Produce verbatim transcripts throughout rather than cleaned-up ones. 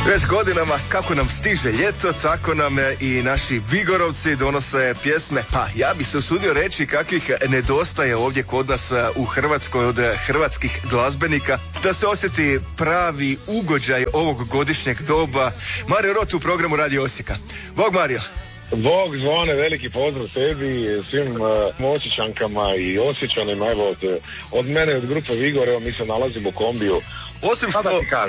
Već godinama kako nam stiže ljeto, tako nam i naši Vigorovci donose pjesme, pa ja bi se usudio reći kakvih nedostaje ovdje kod nas u Hrvatskoj od hrvatskih glazbenika, da se osjeti pravi ugođaj ovog godišnjeg doba. Mario Rot u programu Radio Osijeka. Bog Mario. Bog Zvone, veliki pozdrav sebi, svim uh, Osječankama i Osječanima, evo od, od mene, od grupe Vigor, evo mi se nalazimo u kombiju. Osim što,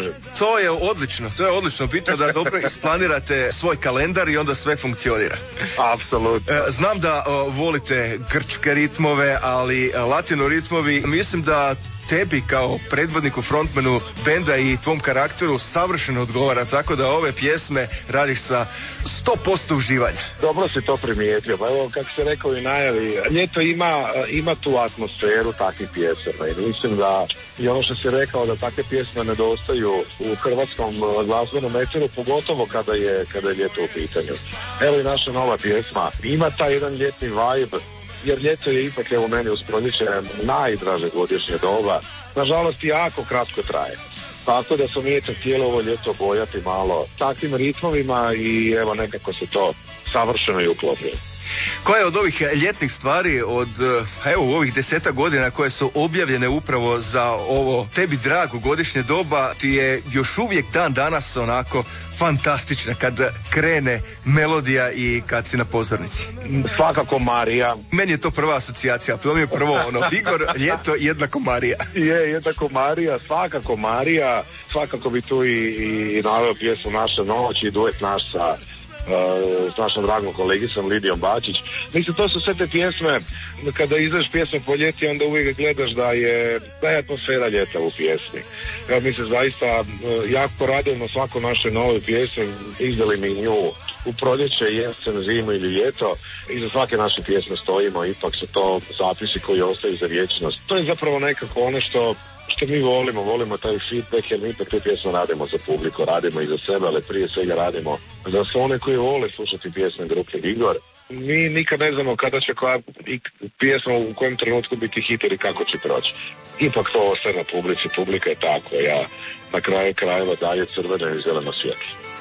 to je odlično, to je odlično, bitno da dobro isplanirate svoj kalendar i onda sve funkcionira. Apsolutno. Znam da o, volite grčke ritmove, ali latino ritmovi, mislim da tebi kao predvodniku, frontmanu benda i tvom karakteru savršeno odgovara, tako da ove pjesme radiš sa sto posto uživanja. Dobro si to primijetio, pa evo kako se rekao i najavi, ljeto ima, ima tu atmosferu takvih pjesama i mislim da i ono što si rekao da takve pjesme nedostaju u hrvatskom glazbenom eteru, pogotovo kada je, kada je ljeto u pitanju. Evo i naša nova pjesma ima taj jedan ljetni vibe, jer ljeto je ipak, evo meni uz proljeće najdraže godišnje doba, nažalost jako kratko traje. Tako da sam eto htjela ovo ljeto obojati malo takvim ritmovima i evo nekako se to savršeno i uklopilo. Koja je od ovih ljetnih stvari, od evo u ovih deseta godina koje su objavljene upravo za ovo tebi drago godišnje doba, ti je još uvijek dan danas onako fantastična kad krene melodija i kad si na pozornici? Svakako Marija. Meni je to prva asocijacija, to mi je prvo ono, Vigor, ljeto, jednako Marija. Je, jednako Marija, svakako Marija, svakako bi tu i, i naveo pjesmu Naša noć i duet naš sa Uh, s našom dragom kolegicom Lidijom Bačić. Mislim, to su sve te pjesme, kada izdaš pjesme po ljeti, onda uvijek gledaš da je, da je atmosfera ljeta u pjesmi. Ja, mi se zaista uh, jako radimo svako našoj novoj pjesmi, izdali mi nju u proljeće, jesen, zimu ili ljeto. Iza svake naše pjesme stojimo, ipak su to zapisi koji ostaju za vječnost. To je zapravo nekako ono što što mi volimo, volimo taj feedback, jer mi ipak tu pjesmu radimo za publiku, radimo i za sebe, ali prije svega radimo za sve one koji vole slušati pjesme grupe Vigor. Mi nikad ne znamo kada će koja pjesma u kojem trenutku biti hit ili kako će proći. Ipak to ostaje na publici, publika je tako, ja na kraju krajeva daje crveno i zeleno svjetlo.